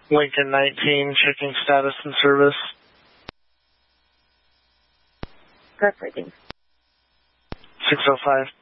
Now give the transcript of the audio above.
Lincoln 19, checking status and service. Correct rating. 605.